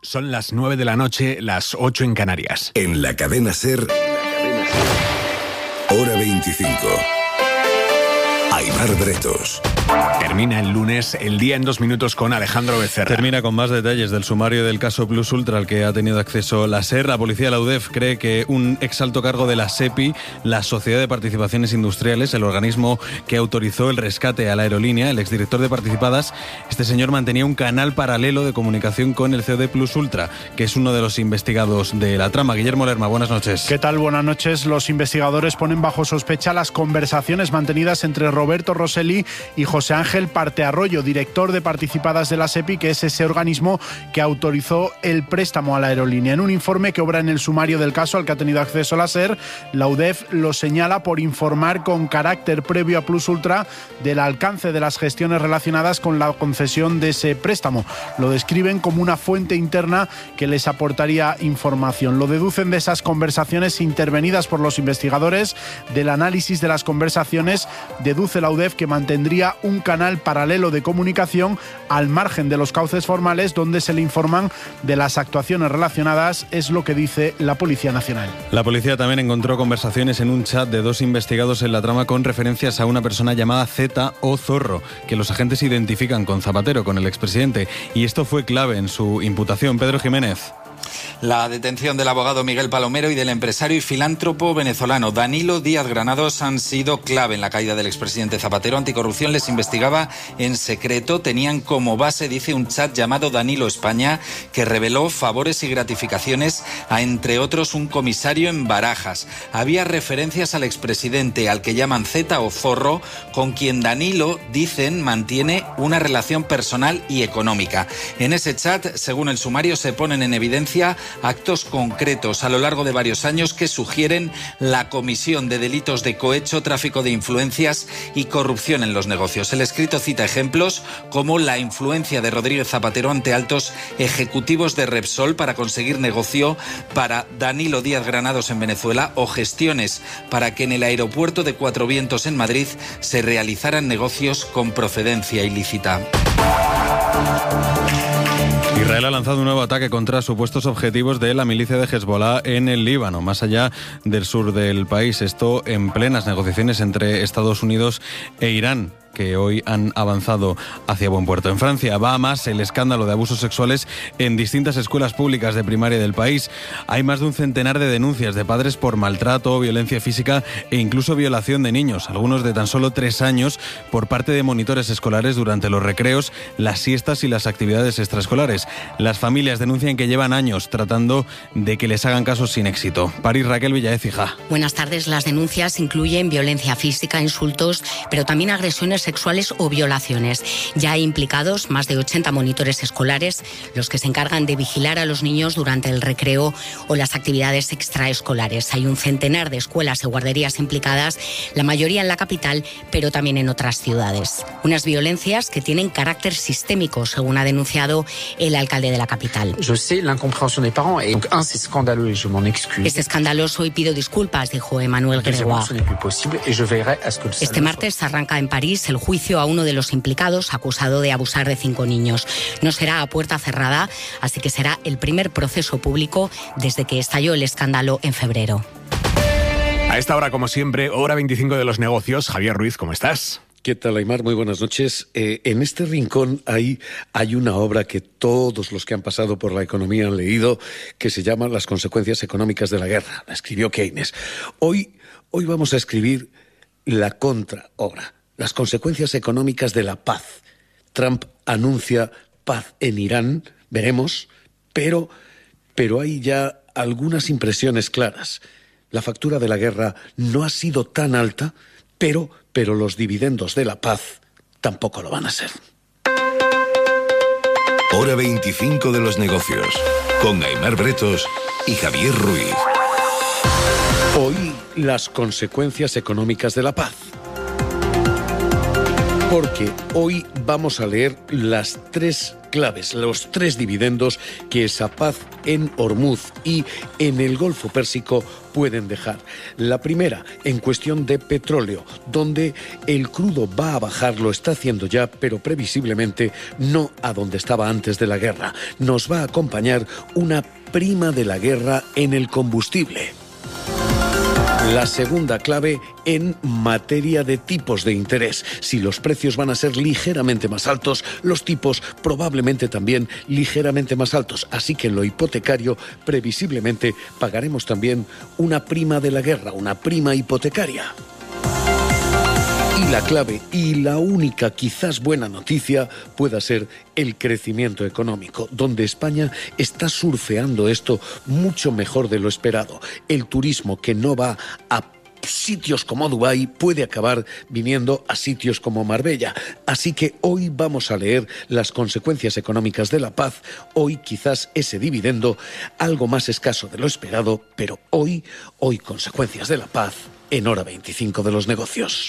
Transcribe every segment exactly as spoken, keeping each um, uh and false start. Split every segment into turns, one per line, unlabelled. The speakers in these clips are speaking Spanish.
Son las nueve de la noche, las ocho en Canarias.
En la cadena SER, hora veinticinco. Aimar Bretos.
Termina el lunes, el día en dos minutos con Alejandro Becerra.
Termina con más detalles del sumario del caso Plus Ultra al que ha tenido acceso la SER. La policía de la U D E F cree que un exalto cargo de la SEPI, la Sociedad de Participaciones Industriales, el organismo que autorizó el rescate a la aerolínea, el exdirector de Participadas, este señor mantenía un canal paralelo de comunicación con el C E O de Plus Ultra, que es uno de los investigados de la trama. Guillermo Lerma, buenas noches.
¿Qué tal? Buenas noches. Los investigadores ponen bajo sospecha las conversaciones mantenidas entre Roberto Rosselli y José Ángel Partearroyo, director de Participadas de la SEPI, que es ese organismo que autorizó el préstamo a la aerolínea. En un informe que obra en el sumario del caso al que ha tenido acceso la SER, la U D E F lo señala por informar con carácter previo a Plus Ultra del alcance de las gestiones relacionadas con la concesión de ese préstamo. Lo describen como una fuente interna que les aportaría información. Lo deducen de esas conversaciones intervenidas por los investigadores. Del análisis de las conversaciones deduce la U D E F que mantendría un canal paralelo de comunicación al margen de los cauces formales donde se le informan de las actuaciones relacionadas, es lo que dice la Policía Nacional.
La policía también encontró conversaciones en un chat de dos investigados en la trama con referencias a una persona llamada Z o Zorro, que los agentes identifican con Zapatero, con el expresidente, y esto fue clave en su imputación. Pedro Jiménez.
La detención del abogado Miguel Palomero y del empresario y filántropo venezolano Danilo Díaz Granados han sido clave en la caída del expresidente Zapatero. Anticorrupción les investigaba en secreto. Tenían como base, dice, un chat llamado Danilo España que reveló favores y gratificaciones a, entre otros, un comisario en Barajas. Había referencias al expresidente, al que llaman Z o Zorro, con quien Danilo, dicen, mantiene una relación personal y económica. En ese chat, según el sumario, se ponen en evidencia actos concretos a lo largo de varios años que sugieren la comisión de delitos de cohecho, tráfico de influencias y corrupción en los negocios. El escrito cita ejemplos como la influencia de Rodríguez Zapatero ante altos ejecutivos de Repsol para conseguir negocio para Danilo Díaz Granados en Venezuela o gestiones para que en el aeropuerto de Cuatro Vientos en Madrid se realizaran negocios con procedencia ilícita.
Israel ha lanzado un nuevo ataque contra supuestos objetivos de la milicia de Hezbollah en el Líbano, más allá del sur del país. Esto en plenas negociaciones entre Estados Unidos e Irán, que hoy han avanzado hacia buen puerto. En Francia va a más el escándalo de abusos sexuales en distintas escuelas públicas de primaria del país. Hay más de un centenar de denuncias de padres por maltrato, violencia física e incluso violación de niños, algunos de tan solo tres años, por parte de monitores escolares durante los recreos, las siestas y las actividades extraescolares. Las familias denuncian que llevan años tratando de que les hagan caso sin éxito. París, Raquel Villaez-Hija.
Buenas tardes. Las denuncias incluyen violencia física, insultos, pero también agresiones sexuales o violaciones. Ya hay implicados más de ochenta monitores escolares, los que se encargan de vigilar a los niños durante el recreo o las actividades extraescolares. Hay un centenar de escuelas y guarderías implicadas, la mayoría en la capital, pero también en otras ciudades. Unas violencias que tienen carácter sistémico, según ha denunciado el alcalde de la capital.
Yo sé la incompréhension des parents et donc un c'est scandaleux et je m'en excuse.
Es escandaloso y pido disculpas, dijo Emmanuel Grégoire. Este martes arranca en París el juicio a uno de los implicados acusado de abusar de cinco niños. No será a puerta cerrada, así que será el primer proceso público desde que estalló el escándalo en febrero.
A esta hora, como siempre, hora veinticinco de los negocios. Javier Ruiz, ¿cómo estás?
¿Qué tal, Aimar? Muy buenas noches. Eh, en este rincón hay, hay una obra que todos los que han pasado por la economía han leído, que se llama Las consecuencias económicas de la guerra. La escribió Keynes. Hoy, hoy vamos a escribir la contraobra. Las consecuencias económicas de la paz. Trump anuncia paz en Irán, veremos, pero, pero hay ya algunas impresiones claras. La factura de la guerra no ha sido tan alta, pero, pero los dividendos de la paz tampoco lo van a ser.
Hora veinticinco de los negocios, con Aimar Bretos y Javier Ruiz.
Hoy, las consecuencias económicas de la paz. porque hoy vamos a leer las tres claves, los tres dividendos que esa paz en Hormuz y en el Golfo Pérsico pueden dejar. La primera, en cuestión de petróleo, donde el crudo va a bajar, lo está haciendo ya, pero previsiblemente no a donde estaba antes de la guerra. Nos va a acompañar una prima de la guerra en el combustible. La segunda clave en materia de tipos de interés. Si los precios van a ser ligeramente más altos, los tipos probablemente también ligeramente más altos. Así que en lo hipotecario, previsiblemente, pagaremos también una prima de la guerra, una prima hipotecaria. Y la clave y la única quizás buena noticia pueda ser el crecimiento económico, donde España está surfeando esto mucho mejor de lo esperado. El turismo que no va a sitios como Dubái puede acabar viniendo a sitios como Marbella. Así que hoy vamos a leer las consecuencias económicas de la paz. Hoy quizás ese dividendo algo más escaso de lo esperado, pero hoy, hoy consecuencias de la paz en Hora veinticinco de los negocios.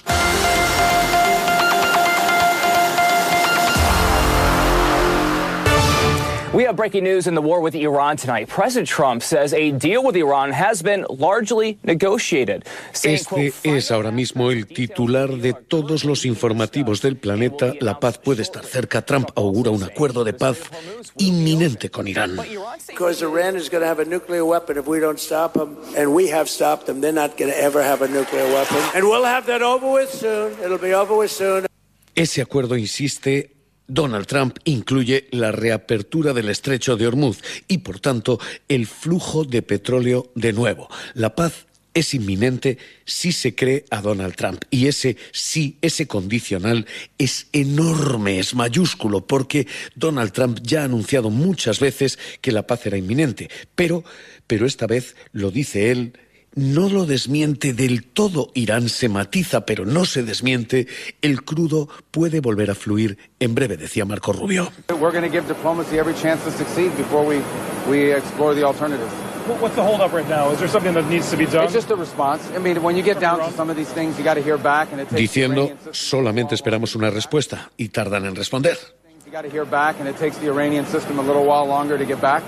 We have breaking news in the war with Iran tonight. President Trump says a deal with Iran has been largely negotiated.
Este es ahora mismo el titular de todos los informativos del planeta. La paz puede estar cerca. Trump augura un acuerdo de paz inminente con Irán.
Because Iran is going to have a nuclear weapon if we don't stop them, and we have stopped them. They're not going to ever have a nuclear weapon, and we'll have that over with soon. It'll be over with soon.
Ese acuerdo, insiste Donald Trump, incluye la reapertura del estrecho de Hormuz y, por tanto, el flujo de petróleo de nuevo. La paz es inminente si se cree a Donald Trump. Y ese sí, ese condicional, es enorme, es mayúsculo, porque Donald Trump ya ha anunciado muchas veces que la paz era inminente. Pero, pero esta vez lo dice él. No lo desmiente del todo. Irán se matiza, pero no se desmiente. El crudo puede volver a fluir en breve, decía Marco Rubio.
We're going to give diplomacy every chance to succeed before we we explore the alternatives.
What's the hold up right now? Is there something that needs to be done?
It's just a response. I mean, when you get down to some of these things, you got to hear back, and it takes
Diciendo, solamente esperamos una respuesta y tardan en responder.
You got to hear back, and it takes the Iranian system a little while longer to get back.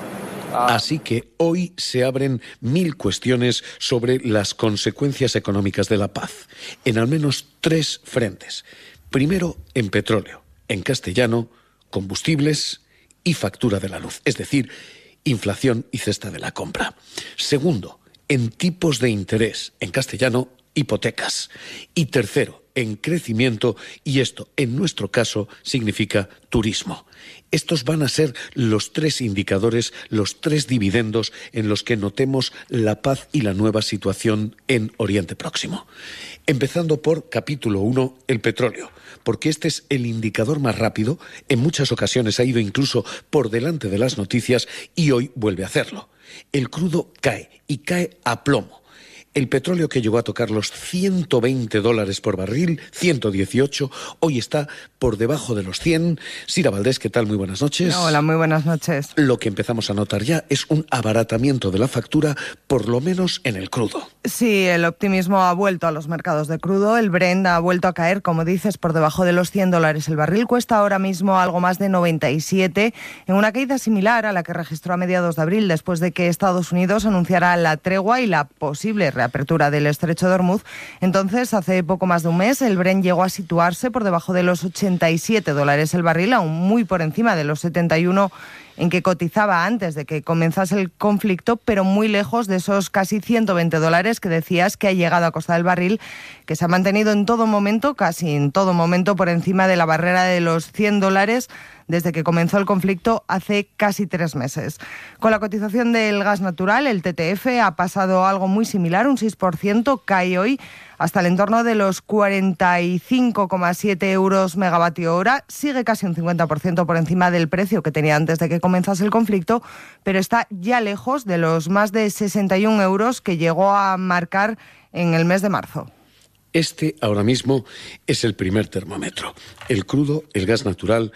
Así que hoy se abren mil cuestiones sobre las consecuencias económicas de la paz, en al menos tres frentes. Primero, en petróleo, en castellano, combustibles y factura de la luz, es decir, inflación y cesta de la compra. Segundo, en tipos de interés, en castellano, hipotecas. Y tercero, en crecimiento, y esto, en nuestro caso, significa turismo. Estos van a ser los tres indicadores, los tres dividendos en los que notemos la paz y la nueva situación en Oriente Próximo. Empezando por capítulo uno, el petróleo, porque este es el indicador más rápido, en muchas ocasiones ha ido incluso por delante de las noticias y hoy vuelve a hacerlo. El crudo cae, y cae a plomo. El petróleo, que llegó a tocar los ciento veinte dólares por barril, ciento dieciocho, hoy está por debajo de los cien. Sira Valdés, ¿qué tal? Muy buenas noches.
Hola, muy buenas noches.
Lo que empezamos a notar ya es un abaratamiento de la factura, por lo menos en el crudo.
Sí, el optimismo ha vuelto a los mercados de crudo. El Brent ha vuelto a caer, como dices, por debajo de los cien dólares el barril. Cuesta ahora mismo algo más de noventa y siete, en una caída similar a la que registró a mediados de abril, después de que Estados Unidos anunciara la tregua y la posible reapertura del estrecho de Hormuz. Entonces, hace poco más de un mes, el Brent llegó a situarse por debajo de los ochenta y siete dólares el barril, aún muy por encima de los setenta y uno en que cotizaba antes de que comenzase el conflicto, pero muy lejos de esos casi ciento veinte dólares que decías que ha llegado a costar el barril, que se ha mantenido en todo momento, casi en todo momento, por encima de la barrera de los cien dólares desde que comenzó el conflicto hace casi tres meses. Con la cotización del gas natural, el T T F ha pasado algo muy similar, un seis por ciento, cae hoy hasta el entorno de los cuarenta y cinco coma siete euros megavatio hora, sigue casi un cincuenta por ciento por encima del precio que tenía antes de que comenzase el conflicto, pero está ya lejos de los más de sesenta y un euros que llegó a marcar en el mes de marzo.
Este ahora mismo es el primer termómetro. El crudo, el gas natural,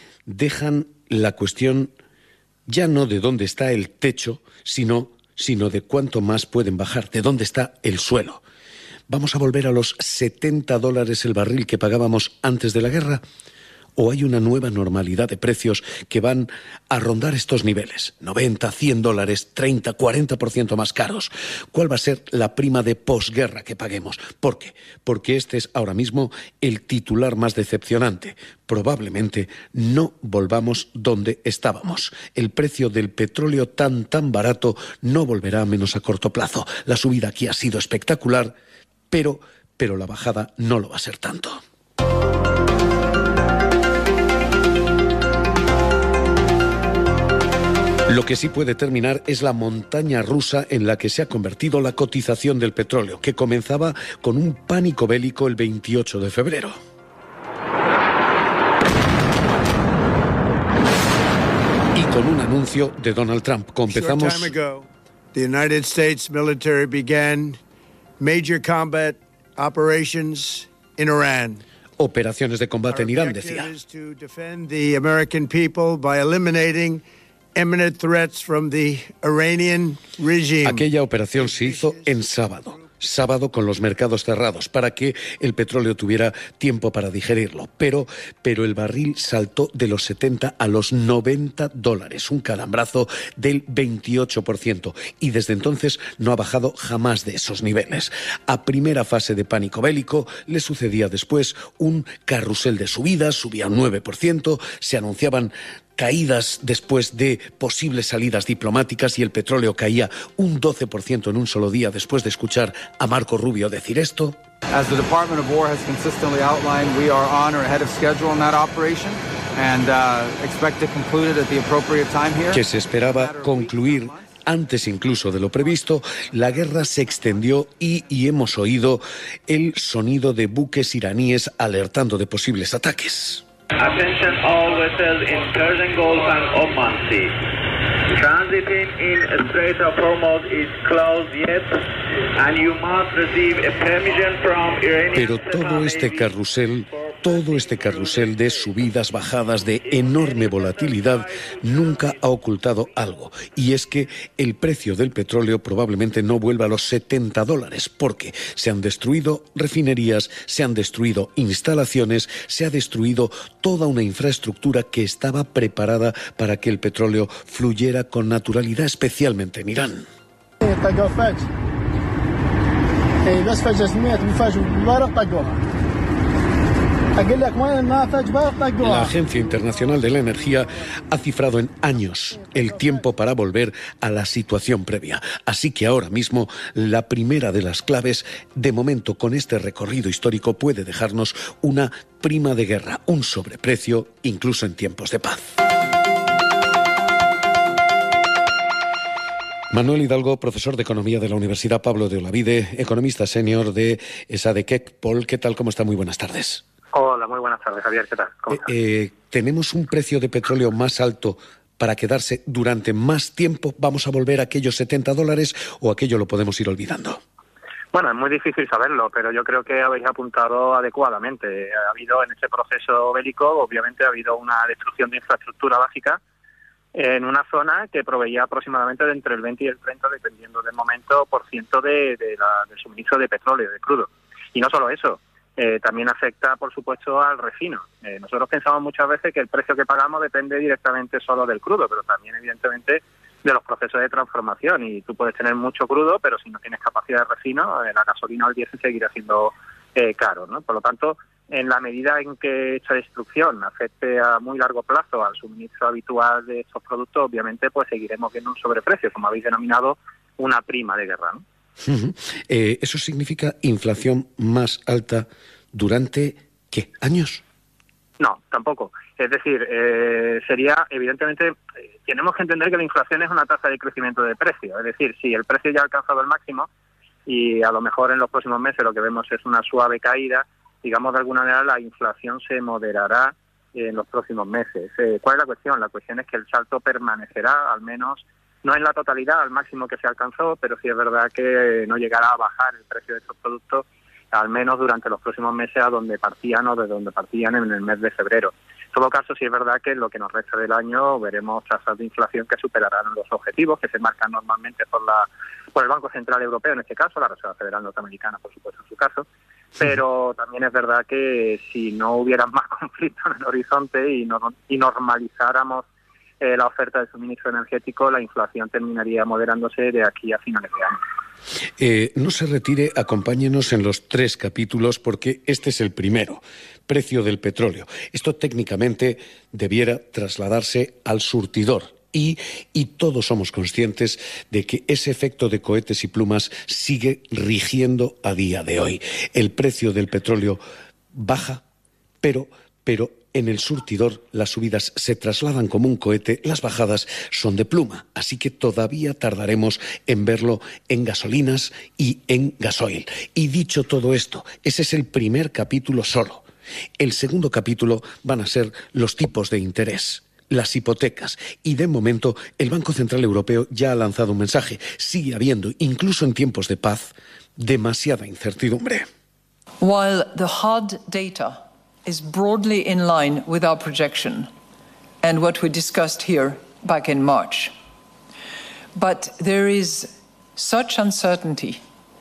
dejan la cuestión ya no de dónde está el techo, sino, sino de cuánto más pueden bajar, de dónde está el suelo. ¿Vamos a volver a los setenta dólares el barril que pagábamos antes de la guerra? ¿O hay una nueva normalidad de precios que van a rondar estos niveles? noventa, cien dólares, treinta, cuarenta por ciento más caros. ¿Cuál va a ser la prima de posguerra que paguemos? ¿Por qué? Porque este es ahora mismo el titular más decepcionante. Probablemente no volvamos donde estábamos. El precio del petróleo tan, tan barato no volverá a menos a corto plazo. La subida aquí ha sido espectacular, pero, pero la bajada no lo va a ser tanto. Lo que sí puede terminar es la montaña rusa en la que se ha convertido la cotización del petróleo, que comenzaba con un pánico bélico el veintiocho de febrero. Y con un anuncio de Donald Trump. Comenzamos...
Short time ago, the United States military began major combat operations in Iran.
Operaciones de combate en Irán, decía.
Our objective is to defend the American people by eliminating imminent threats from the Iranian regime.
Aquella operación se hizo en sábado. Sábado con los mercados cerrados para que el petróleo tuviera tiempo para digerirlo. Pero, pero el barril saltó de los setenta a los noventa dólares, un calambrazo del veintiocho por ciento. Y desde entonces no ha bajado jamás de esos niveles. A primera fase de pánico bélico le sucedía después un carrusel de subidas, subía un nueve por ciento, se anunciaban caídas después de posibles salidas diplomáticas y el petróleo caía un doce por ciento en un solo día después de escuchar a Marco Rubio decir esto.
As the Department of War has consistently outlined, we are on or ahead of schedule in that operation and uh, expect to conclude it at the appropriate time here.
Que se esperaba concluir antes incluso de lo previsto. La guerra se extendió y, y hemos oído el sonido de buques iraníes alertando de posibles ataques.
Attention all vessels in Persian Gulf and Oman Sea. Transiting in Strait of Hormuz is closed yet, and you must receive a permission from Iranian.
Pero todo este carrusel, todo este carrusel de subidas, bajadas, de enorme volatilidad, nunca ha ocultado algo. Y es que el precio del petróleo probablemente no vuelva a los setenta dólares, porque se han destruido refinerías, se han destruido instalaciones, se ha destruido toda una infraestructura que estaba preparada para que el petróleo fluyera con naturalidad, especialmente en Irán. La Agencia Internacional de la Energía ha cifrado en años el tiempo para volver a la situación previa. Así que ahora mismo la primera de las claves, de momento con este recorrido histórico, puede dejarnos una prima de guerra, un sobreprecio, incluso en tiempos de paz. Manuel Hidalgo, profesor de Economía de la Universidad Pablo de Olavide, economista senior de Sadekek-Pol. ¿Qué tal? ¿Cómo está? Muy buenas tardes.
Hola, muy buenas tardes, Javier. ¿Qué tal? ¿Cómo estás?
Eh, eh, ¿Tenemos un precio de petróleo más alto para quedarse durante más tiempo? ¿Vamos a volver a aquellos setenta dólares o aquello lo podemos ir olvidando?
Bueno, es muy difícil saberlo, pero yo creo que habéis apuntado adecuadamente. Ha habido en este proceso bélico, obviamente ha habido una destrucción de infraestructura básica en una zona que proveía aproximadamente de entre el veinte y el treinta, dependiendo del momento, por ciento de, de la, del suministro de petróleo, de crudo. Y no solo eso, eh, también afecta, por supuesto, al refino. Eh, nosotros pensamos muchas veces que el precio que pagamos depende directamente solo del crudo, pero también, evidentemente, de los procesos de transformación. Y tú puedes tener mucho crudo, pero si no tienes capacidad de refino, eh, la gasolina o el diésel seguirá siendo eh, caro, ¿no? Por lo tanto, en la medida en que esta destrucción afecte a muy largo plazo al suministro habitual de estos productos, obviamente pues seguiremos viendo un sobreprecio, como habéis denominado, una prima de guerra, ¿no?
Uh-huh. Eh, ¿Eso significa inflación más alta durante, qué, años?
No, tampoco. Es decir, eh, sería, evidentemente, eh, tenemos que entender que la inflación es una tasa de crecimiento de precio. Es decir, si el precio ya ha alcanzado el máximo y a lo mejor en los próximos meses lo que vemos es una suave caída, digamos, de alguna manera la inflación se moderará en los próximos meses. Eh, ¿Cuál es la cuestión? La cuestión es que el salto permanecerá, al menos, no en la totalidad, al máximo que se alcanzó, pero sí es verdad que no llegará a bajar el precio de estos productos, al menos durante los próximos meses a donde partían o de donde partían en el mes de febrero. En todo caso, sí es verdad que en lo que nos resta del año veremos tasas de inflación que superarán los objetivos que se marcan normalmente por la por el Banco Central Europeo en este caso, la Reserva Federal Norteamericana, por supuesto, en su caso. Pero también es verdad que si no hubiera más conflicto en el horizonte y, no, y normalizáramos eh, la oferta de suministro energético, la inflación terminaría moderándose de aquí a finales de año.
Eh, no se retire, acompáñenos en los tres capítulos porque este es el primero, precio del petróleo. Esto técnicamente debiera trasladarse al surtidor. Y, y todos somos conscientes de que ese efecto de cohetes y plumas sigue rigiendo a día de hoy. El precio del petróleo baja, pero, pero en el surtidor las subidas se trasladan como un cohete, las bajadas son de pluma. Así que todavía tardaremos en verlo en gasolinas y en gasoil. Y dicho todo esto, ese es el primer capítulo solo. El segundo capítulo van a ser los tipos de interés, las hipotecas, y de momento el Banco Central Europeo ya ha lanzado un mensaje. Sigue habiendo, incluso en tiempos de paz, demasiada incertidumbre.
While the hard data is broadly in line with our projection and what we discussed here back in March, but there is such uncertainty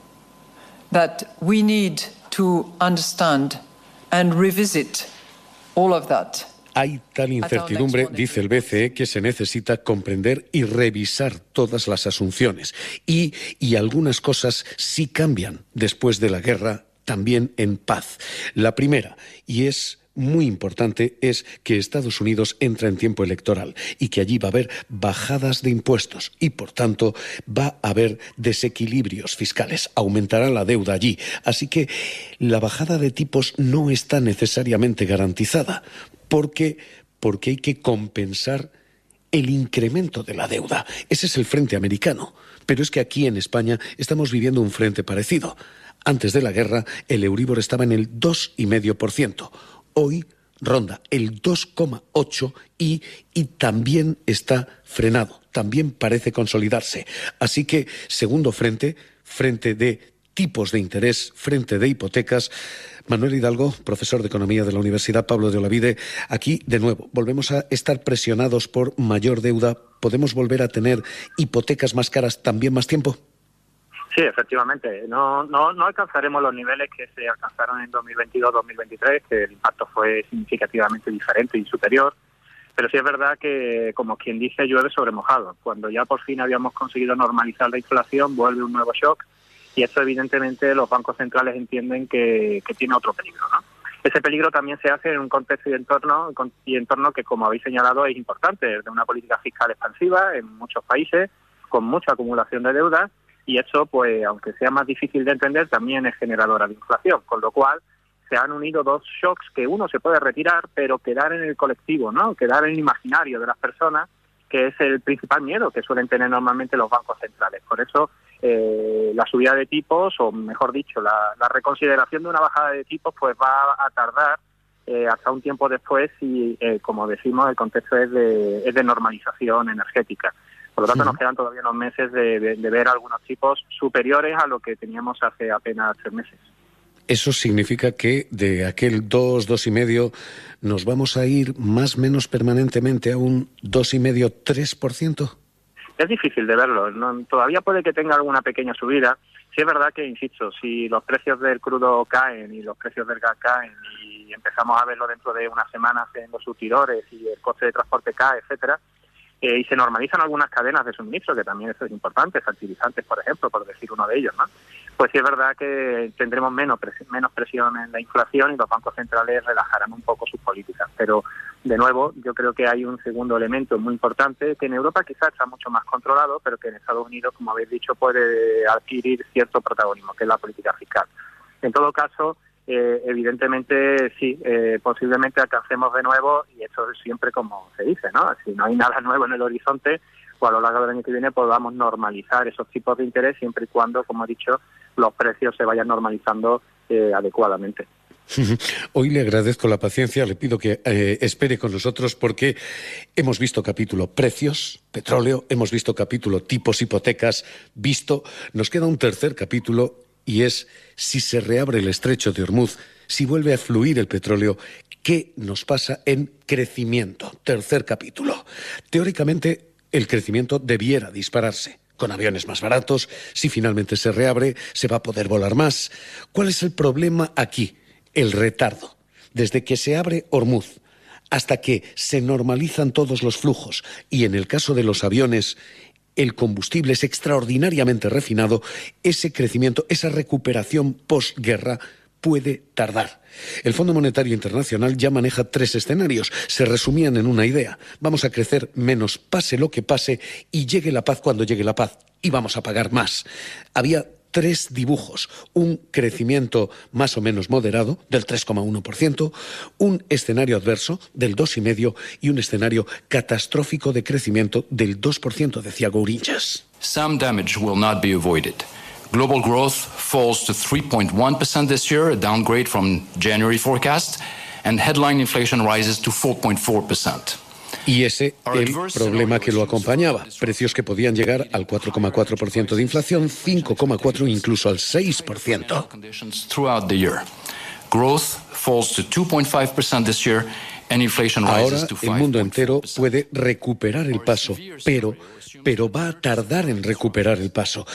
that we need to understand and revisit all of that.
Hay tal incertidumbre, dice el B C E, que se necesita comprender y revisar todas las asunciones. Y, y algunas cosas sí cambian después de la guerra, también en paz. La primera, y es muy importante, es que Estados Unidos entra en tiempo electoral y que allí va a haber bajadas de impuestos y, por tanto, va a haber desequilibrios fiscales. Aumentará la deuda allí. Así que la bajada de tipos no está necesariamente garantizada. Porque, porque hay que compensar el incremento de la deuda. Ese es el frente americano. Pero es que aquí en España estamos viviendo un frente parecido. Antes de la guerra, el Euribor estaba en el dos coma cinco por ciento. Hoy ronda el dos coma ocho por ciento y, y también está frenado. También parece consolidarse. Así que, segundo frente, frente de tipos de interés, frente de hipotecas. Manuel Hidalgo, profesor de Economía de la Universidad Pablo de Olavide, aquí de nuevo volvemos a estar presionados por mayor deuda. ¿Podemos volver a tener hipotecas más caras también más tiempo?
Sí, efectivamente. No, no, no alcanzaremos los niveles que se alcanzaron en dos mil veintidós dos mil veintitrés, que el impacto fue significativamente diferente y superior. Pero sí es verdad que, como quien dice, llueve sobre mojado. Cuando ya por fin habíamos conseguido normalizar la inflación, vuelve un nuevo shock. Y esto, evidentemente, los bancos centrales entienden que, que tiene otro peligro, ¿no? Ese peligro también se hace en un contexto y entorno, y entorno que, como habéis señalado, es importante, de una política fiscal expansiva en muchos países, con mucha acumulación de deuda, y eso, pues, aunque sea más difícil de entender, también es generadora de inflación, con lo cual se han unido dos shocks que uno se puede retirar, pero quedar en el colectivo, ¿no? Quedar en el imaginario de las personas, que es el principal miedo que suelen tener normalmente los bancos centrales. Por eso, eh, la subida de tipos, o mejor dicho, la, la reconsideración de una bajada de tipos, pues va a tardar eh, hasta un tiempo después y, eh, como decimos, el contexto es de, es de normalización energética. Por lo tanto, uh-huh. nos quedan todavía unos meses de, de, de ver algunos tipos superiores a lo que teníamos hace apenas tres meses.
¿Eso significa que de aquel dos, dos y medio nos vamos a ir más o menos permanentemente a un dos y medio, tres por ciento?
Es difícil de verlo. No, todavía puede que tenga alguna pequeña subida. Sí es verdad que, insisto, si los precios del crudo caen y los precios del gas caen y empezamos a verlo dentro de unas semanas en los surtidores y el coste de transporte cae, etcétera, eh, y se normalizan algunas cadenas de suministro, que también eso es importante, fertilizantes, por ejemplo, por decir uno de ellos, ¿no? Pues sí es verdad que tendremos menos presión, menos presión en la inflación y los bancos centrales relajarán un poco sus políticas. Pero, de nuevo, yo creo que hay un segundo elemento muy importante que en Europa quizás está mucho más controlado, pero que en Estados Unidos, como habéis dicho, puede adquirir cierto protagonismo, que es la política fiscal. En todo caso, eh, evidentemente, sí, eh, posiblemente alcancemos de nuevo, y esto es siempre como se dice, ¿no? Si no hay nada nuevo en el horizonte, pues a lo largo del año que viene podamos normalizar esos tipos de interés siempre y cuando, como he dicho, los precios se vayan normalizando eh, adecuadamente.
Hoy le agradezco la paciencia, le pido que eh, espere con nosotros porque hemos visto capítulo precios, petróleo, hemos visto capítulo tipos hipotecas, visto, nos queda un tercer capítulo y es si se reabre el estrecho de Hormuz, si vuelve a fluir el petróleo, ¿qué nos pasa en crecimiento? Tercer capítulo. Teóricamente, el crecimiento debiera dispararse. con aviones más baratos. Si finalmente se reabre, se va a poder volar más. ¿Cuál es el problema aquí? El retardo. Desde que se abre Hormuz hasta que se normalizan todos los flujos y en el caso de los aviones el combustible es extraordinariamente refinado, ese crecimiento, esa recuperación posguerra puede tardar. El Fondo Monetario Internacional ya maneja tres escenarios. Se resumían en una idea. Vamos a crecer menos, pase lo que pase, y llegue la paz cuando llegue la paz. Y vamos a pagar más. Había tres dibujos. Un crecimiento más o menos moderado, del tres coma uno por ciento, un escenario adverso, del dos coma cinco por ciento, y un escenario catastrófico de crecimiento del dos por ciento, decía Gourinchas.
Some damage will not be avoided. Global growth falls to three point one percent this year, a downgrade from January forecast, and headline inflation rises to four point four percent.
Y ese el problema que lo acompañaba. Precios que podían llegar al cuatro coma cuatro por ciento de inflación, cinco coma cuatro por ciento, incluso al seis por ciento. Ahora el mundo entero puede recuperar el paso, pero, pero va a tardar en recuperar el paso.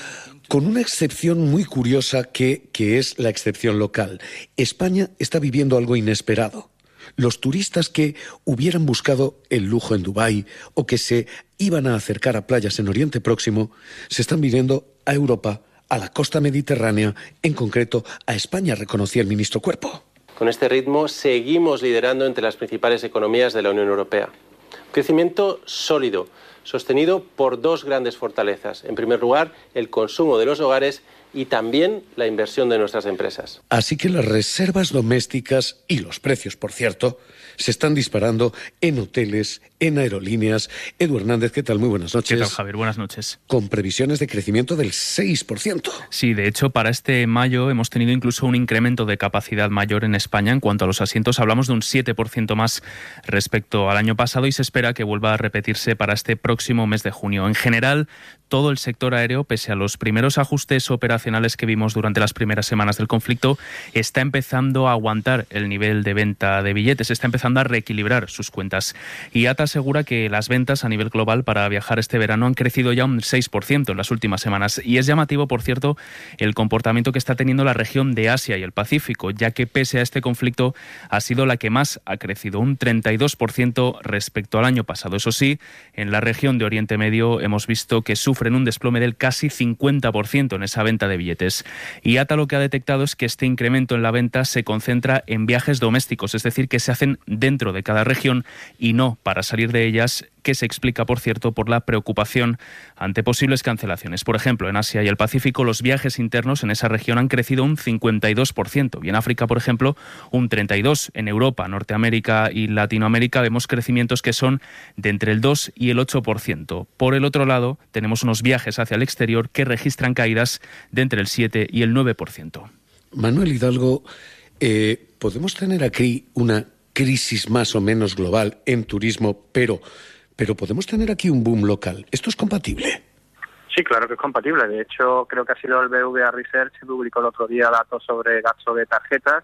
Con una excepción muy curiosa que, que es la excepción local. España está viviendo algo inesperado. Los turistas que hubieran buscado el lujo en Dubái o que se iban a acercar a playas en Oriente Próximo se están viniendo a Europa, a la costa mediterránea, en concreto a España, reconocía el ministro Cuerpo.
Con este ritmo seguimos liderando entre las principales economías de la Unión Europea. Crecimiento sólido, sostenido por dos grandes fortalezas. En primer lugar, el consumo de los hogares y también la inversión de nuestras empresas.
Así que las reservas domésticas y los precios, por cierto, se están disparando en hoteles, en aerolíneas. Edu Hernández, ¿qué tal? Muy buenas noches.
¿Qué tal, Javier? Buenas noches.
Con previsiones de crecimiento del seis por ciento.
Sí, de hecho, para este mayo hemos tenido incluso un incremento de capacidad mayor en España. En cuanto a los asientos, hablamos de un siete por ciento más respecto al año pasado y se espera que vuelva a repetirse para este próximo mes de junio. En general, todo el sector aéreo, pese a los primeros ajustes operacionales que vimos durante las primeras semanas del conflicto, está empezando a aguantar el nivel de venta de billetes, está empezando a reequilibrar sus cuentas. I A T A asegura que las ventas a nivel global para viajar este verano han crecido ya un seis por ciento en las últimas semanas. Y es llamativo, por cierto, el comportamiento que está teniendo la región de Asia y el Pacífico, ya que pese a este conflicto ha sido la que más ha crecido, un treinta y dos por ciento respecto al año pasado. Eso sí, en la región de Oriente Medio hemos visto que sufren un desplome del casi cincuenta por ciento en esa venta de billetes. I A T A lo que ha detectado es que este incremento en la venta se concentra en viajes domésticos, es decir, que se hacen dentro de cada región y no para salir de ellas, que se explica, por cierto, por la preocupación ante posibles cancelaciones. Por ejemplo, en Asia y el Pacífico, los viajes internos en esa región han crecido un cincuenta y dos por ciento y en África, por ejemplo, un treinta y dos por ciento. En Europa, Norteamérica y Latinoamérica vemos crecimientos que son de entre el dos y el ocho por ciento. Por el otro lado, tenemos unos viajes hacia el exterior que registran caídas de entre el siete y el nueve por ciento.
Manuel Hidalgo, eh, ¿podemos tener aquí una crisis más o menos global en turismo, pero, pero podemos tener aquí un boom local? ¿Esto es compatible?
Sí, claro que es compatible. De hecho, creo que ha sido el B B V A Research que publicó el otro día datos sobre gasto de tarjetas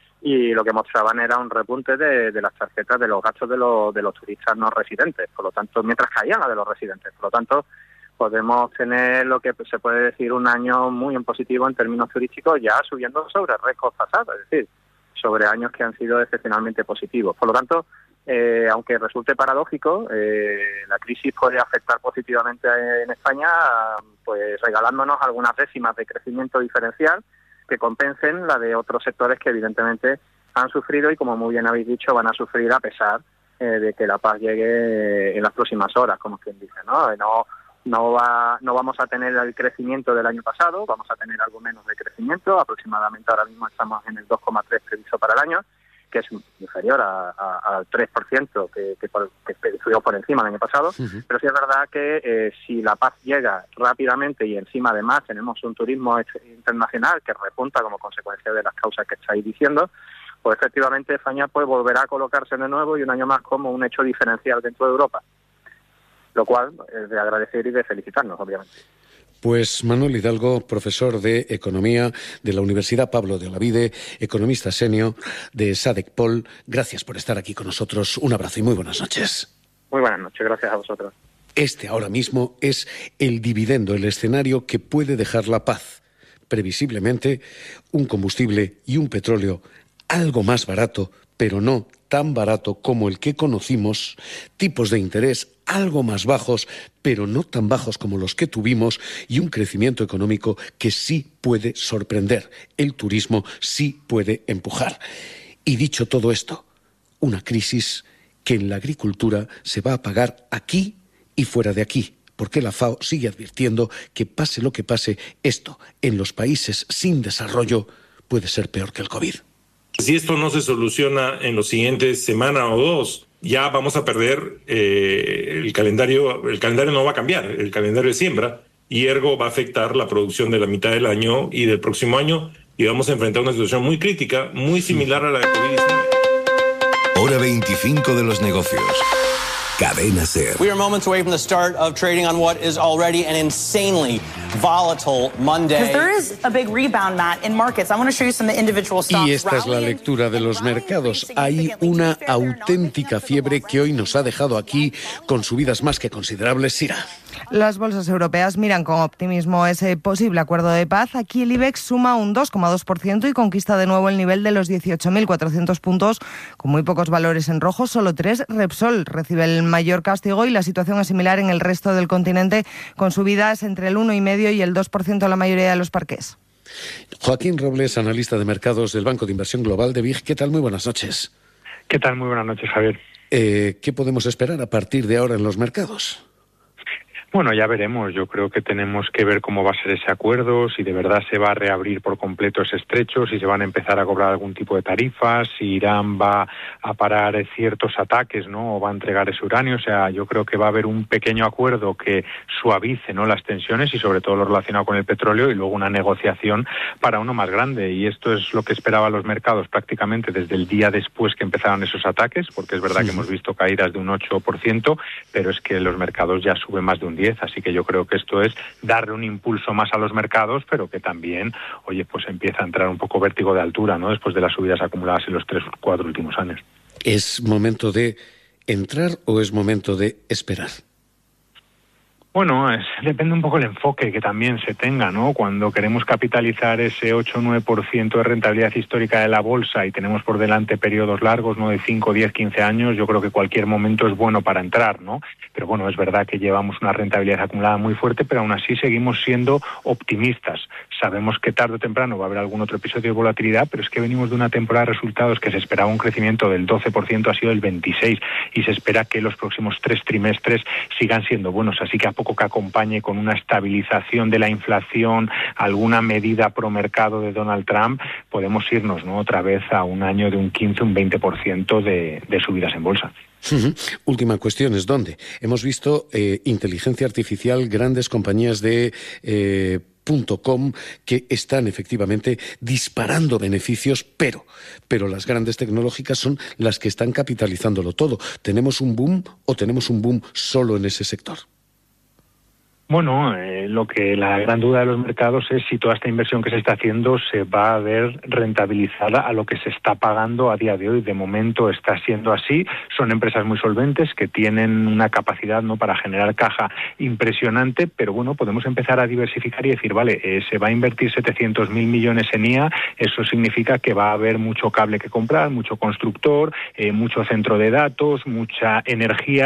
y lo que mostraban era un repunte de, de las tarjetas de los gastos de los, de los turistas no residentes. Por lo tanto, mientras caían las de los residentes. Por lo tanto, podemos tener lo que se puede decir un año muy en positivo en términos turísticos, ya subiendo sobre récords pasados, es decir, sobre años que han sido excepcionalmente positivos. Por lo tanto, eh, aunque resulte paradójico, eh, la crisis puede afectar positivamente en España, pues regalándonos algunas décimas de crecimiento diferencial que compensen la de otros sectores que evidentemente han sufrido y, como muy bien habéis dicho, van a sufrir a pesar eh, de que la paz llegue en las próximas horas, como quien dice, ¿no? No No va, no vamos a tener el crecimiento del año pasado, vamos a tener algo menos de crecimiento, aproximadamente ahora mismo estamos en el dos coma tres por ciento previsto para el año, que es inferior a, a, al tres por ciento que, que, por, que estuvo por encima del año pasado, uh-huh. Pero sí es verdad que eh, si la paz llega rápidamente y encima además tenemos un turismo internacional que repunta como consecuencia de las causas que estáis diciendo, pues efectivamente España pues volverá a colocarse de nuevo y un año más como un hecho diferencial dentro de Europa. Lo cual es de agradecer y de felicitarnos, obviamente.
Pues Manuel Hidalgo, profesor de Economía de la Universidad Pablo de Olavide, economista senior de SADECPOL, gracias por estar aquí con nosotros. Un abrazo y muy buenas noches.
Muy buenas noches, gracias a vosotros.
Este ahora mismo es el dividendo, el escenario que puede dejar la paz. Previsiblemente, un combustible y un petróleo algo más barato, pero no tan barato como el que conocimos, tipos de interés algo más bajos, pero no tan bajos como los que tuvimos, y un crecimiento económico que sí puede sorprender. El turismo sí puede empujar. Y dicho todo esto, una crisis que en la agricultura se va a pagar aquí y fuera de aquí, porque la FAO sigue advirtiendo que pase lo que pase, esto en los países sin desarrollo puede ser peor que el COVID.
Si esto no se soluciona en los siguientes semana o dos, ya vamos a perder eh, el calendario. El calendario no va a cambiar, el calendario de siembra, y ergo va a afectar la producción de la mitad del año y del próximo año, y vamos a enfrentar una situación muy crítica, muy similar a la de COVID diecinueve.
Hora veinticinco de los negocios. Cadena SER.
We are moments away from the start of trading on what is already an insanely volatile Monday.
Because there is a big rebound, Matt, in markets. I want to show you some individual stocks.
Y esta es la lectura de los mercados. Hay una auténtica fiebre que hoy nos ha dejado aquí con subidas más que considerables, Sira.
Las bolsas europeas miran con optimismo ese posible acuerdo de paz. Aquí el IBEX suma un dos coma dos por ciento y conquista de nuevo el nivel de los dieciocho mil cuatrocientos puntos, con muy pocos valores en rojo, solo tres. Repsol recibe el mayor castigo y la situación es similar en el resto del continente, con subidas entre el uno coma cinco por ciento y el dos por ciento en la mayoría de los parques.
Joaquín Robles, analista de mercados del Banco de Inversión Global de B I G. ¿Qué tal? Muy buenas noches.
¿Qué tal? Muy buenas noches, Javier.
Eh, ¿Qué podemos esperar a partir de ahora en los mercados?
Bueno, ya veremos. Yo creo que tenemos que ver cómo va a ser ese acuerdo, si de verdad se va a reabrir por completo ese estrecho, si se van a empezar a cobrar algún tipo de tarifas, si Irán va a parar ciertos ataques, ¿no? O va a entregar ese uranio. O sea, yo creo que va a haber un pequeño acuerdo que suavice, ¿no?, las tensiones y sobre todo lo relacionado con el petróleo, y luego una negociación para uno más grande. Y esto es lo que esperaban los mercados prácticamente desde el día después que empezaron esos ataques, porque es verdad sí. que hemos visto caídas de un ocho por ciento, pero es que los mercados ya suben más de un diez, así que yo creo que esto es darle un impulso más a los mercados, pero que también, oye, pues empieza a entrar un poco vértigo de altura, ¿no?, después de las subidas acumuladas en los tres o cuatro últimos años.
¿Es momento de entrar o es momento de esperar?
Bueno, es, depende un poco el enfoque que también se tenga, ¿no? Cuando queremos capitalizar ese ocho o nueve por ciento de rentabilidad histórica de la bolsa y tenemos por delante periodos largos, ¿no?, de cinco, diez, quince años, yo creo que cualquier momento es bueno para entrar, ¿no? Pero bueno, es verdad que llevamos una rentabilidad acumulada muy fuerte, pero aún así seguimos siendo optimistas. Sabemos que tarde o temprano va a haber algún otro episodio de volatilidad, pero es que venimos de una temporada de resultados que se esperaba un crecimiento del doce por ciento, ha sido el veintiséis por ciento, y se espera que los próximos tres trimestres sigan siendo buenos, así que a poco que acompañe con una estabilización de la inflación, alguna medida pro mercado de Donald Trump, podemos irnos, ¿no?, otra vez a un año de un quince, un veinte por ciento de, de subidas en bolsa.
Uh-huh. Última cuestión es ¿dónde? Hemos visto eh, inteligencia artificial, grandes compañías de eh, .com que están efectivamente disparando beneficios, pero, pero las grandes tecnológicas son las que están capitalizándolo todo. ¿Tenemos un boom o tenemos un boom solo en ese sector?
Bueno, eh, lo que la gran duda de los mercados es si toda esta inversión que se está haciendo se va a ver rentabilizada a lo que se está pagando a día de hoy. De momento está siendo así. Son empresas muy solventes que tienen una capacidad, ¿no?, para generar caja impresionante, pero bueno, podemos empezar a diversificar y decir, vale, eh, se va a invertir setecientos mil millones en I A, eso significa que va a haber mucho cable que comprar, mucho constructor, eh, mucho centro de datos, mucha energía.